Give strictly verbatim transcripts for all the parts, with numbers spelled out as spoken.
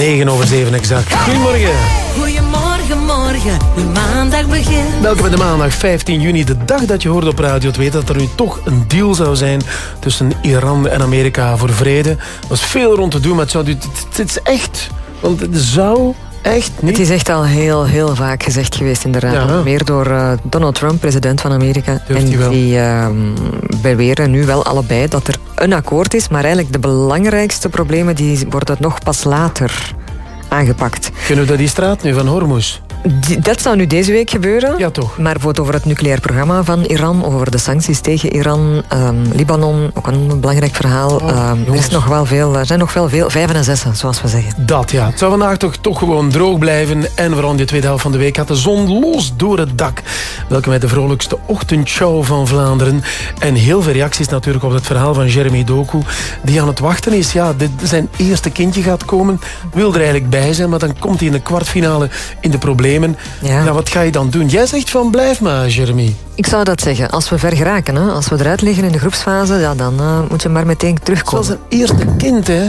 Negen over zeven exact. Goedemorgen. Goedemorgen, morgen, de maandag begint. Welkom bij de maandag vijftien juni, de dag dat je hoorde op Radio twee dat er nu toch een deal zou zijn tussen Iran en Amerika voor vrede. Er was veel rond te doen, maar het, zou, het, het is echt, want het zou echt niet... Het is echt al heel, heel vaak gezegd geweest inderdaad. Ja. Meer door uh, Donald Trump, president van Amerika. Durft en hij wel. die uh, beweren nu wel allebei dat er een akkoord is, maar eigenlijk de belangrijkste problemen die worden nog pas later aangepakt. Kunnen we dat die straat nu van Hormuz? Die, dat zou nu deze week gebeuren. Ja, toch. Maar bijvoorbeeld over het nucleair programma van Iran, over de sancties tegen Iran, um, Libanon, ook een belangrijk verhaal. Oh, um, er, is nog wel veel, er zijn nog wel veel, vijven en zessen, zoals we zeggen. Dat ja. Het zou vandaag toch, toch gewoon droog blijven. En vooral in de tweede helft van de week gaat de zon los door het dak. Welkom bij de vrolijkste ochtendshow van Vlaanderen. En heel veel reacties natuurlijk op het verhaal van Jeremy Doku, die aan het wachten is. Ja, dit, zijn eerste kindje gaat komen. Wil er eigenlijk bij zijn, maar dan komt hij in de kwartfinale in de problemen. Ja. Ja, wat ga je dan doen? Jij zegt van blijf maar, Jeremy. Ik zou dat zeggen. Als we ver geraken, hè? Als we eruit liggen in de groepsfase, ja, dan uh, moet je maar meteen terugkomen. Zoals een eerste kind, hè?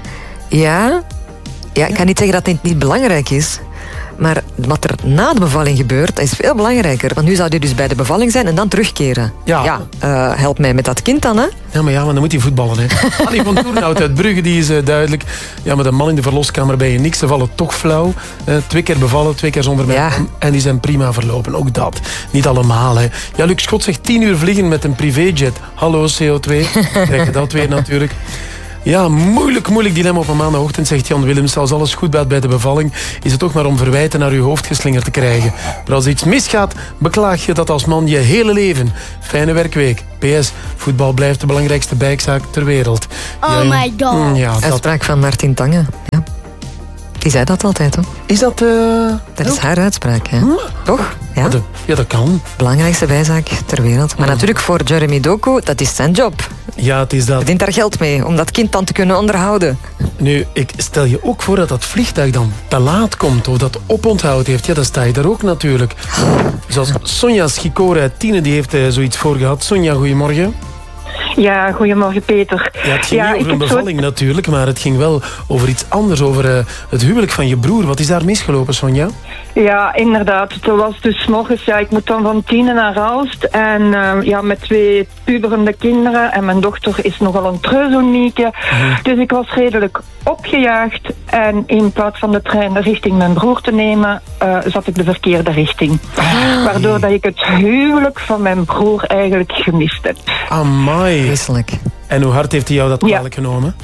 Ja. Ja, ik kan niet zeggen dat dit niet belangrijk is. Maar wat er na de bevalling gebeurt, dat is veel belangrijker. Want nu zou je dus bij de bevalling zijn en dan terugkeren. Ja. ja uh, help mij met dat kind dan, hè? Ja, maar ja, maar dan moet hij voetballen, hè. Annie van Toernout uit Brugge, die is uh, duidelijk. Ja, maar de man in de verloskamer bij je niks. Ze vallen toch flauw. Uh, twee keer bevallen, twee keer zonder mij. Ja. En die zijn prima verlopen. Ook dat. Niet allemaal, hè. Ja, Luc Schot zegt tien uur vliegen met een privéjet. Hallo, C O twee. Krijg je dat weer natuurlijk. Ja, moeilijk, moeilijk dilemma op een maandagochtend, zegt Jan Willems. Als alles goed gaat bij de bevalling, is het toch maar om verwijten naar uw hoofd geslingerd te krijgen. Maar als iets misgaat, beklaag je dat als man je hele leven. Fijne werkweek. P S. Voetbal blijft de belangrijkste bijzaak ter wereld. Oh ja, my god. Mm, ja, dat... Uitspraak van Martin Tange. Ja. Die zei dat altijd, hoor. Is dat... Uh... Dat is oh. haar uitspraak, hè? Hm? Toch? Ja. Ja, dat, ja, dat kan. Belangrijkste bijzaak ter wereld. Maar natuurlijk voor Jeremy Doku, dat is zijn job. Ja, het is dat. Hij verdient daar geld mee, om dat kind dan te kunnen onderhouden. Nu, ik stel je ook voor dat dat vliegtuig dan te laat komt of dat oponthoud heeft. Ja, dan sta je daar ook natuurlijk. Zoals Sonja Schikora uit Tiene, die heeft uh, zoiets voor gehad. Sonja, goedemorgen. Ja, goedemorgen Peter. Ja, het ging ja, niet over een bevalling zo... natuurlijk, maar het ging wel over iets anders, over uh, het huwelijk van je broer. Wat is daar misgelopen, Sonja? Ja, inderdaad. Het was dus morgens, ja, ik moet dan van Tiene naar Aalst. En uh, ja, met twee puberende kinderen. En mijn dochter is nogal een treuzonieke. Mm. Dus ik was redelijk opgejaagd. En in plaats van de trein richting mijn broer te nemen, uh, zat ik de verkeerde richting. Ah. Waardoor dat ik het huwelijk van mijn broer eigenlijk gemist heb. Amai. Vreselijk. En hoe hard heeft hij jou dat kwalijk ja. genomen?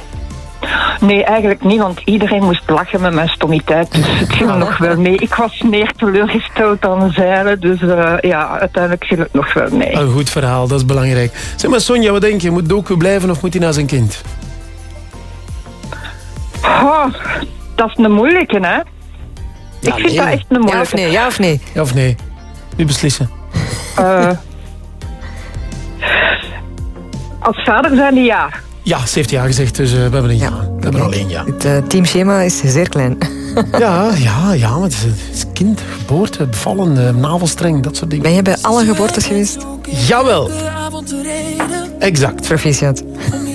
Nee, eigenlijk niet, want iedereen moest lachen met mijn stommiteit. Dus het ging ah, nog wel mee. Ik was meer teleurgesteld dan zeilen, dus uh, ja, uiteindelijk ging het nog wel mee. Een goed verhaal, dat is belangrijk. Zeg maar Sonja, wat denk je? Moet Doku blijven of moet hij naar zijn kind? Oh, dat is een moeilijke, hè? Ja, ik vind nee. dat echt een moeilijke. Ja of nee, ja of nee? Ja of nee? Nu beslissen. Uh, als vader zijn die ja. Ja, ze heeft ja gezegd, dus uh, we hebben een ja. ja. We hebben okay. alleen ja. Het uh, teamschema is zeer klein. ja, ja, ja, maar het is, het is kind, geboorte, bevallen, uh, navelstreng, dat soort dingen. Ben je bij alle geboortes geweest? Jawel. Exact. Proficiat.